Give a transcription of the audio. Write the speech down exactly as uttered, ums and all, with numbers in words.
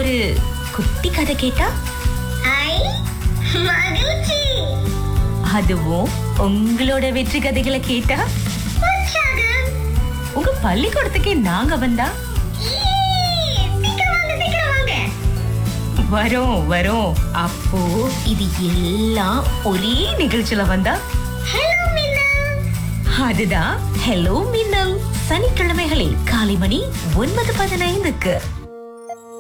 ஒரு குட்டி கதை கேட்டா? ஐ, மகிழ்ச்சி. அதுவும் உங்களோட வெற்றி கதைகளை கேட்டா? உற்சாகம். உங்க பள்ளிக்கூடத்துக்கே நாங்க வந்தா? ஈ, சீக்கிரம் வாங்க, சீக்கிரம் வாங்க. வரோம் வரோம். அப்போ இது எல்லாம் ஒரே நிகழ்ச்சியில வந்தா? ஹலோ மின்னா. அதுதான் ஹலோ மின்னல். சனிக்கிழமைகளில் காலை மணி ஒன்பது பதினைந்துக்கு